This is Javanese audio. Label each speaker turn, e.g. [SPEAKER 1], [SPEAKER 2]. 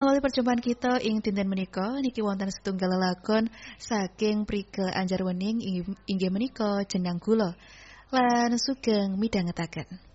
[SPEAKER 1] Awali perjumpaan kita ing dinten menika niki wonten setunggal lelakon saking Prike Anjarwening inggih menika Jenang Gula lan sugeng midhangetaken.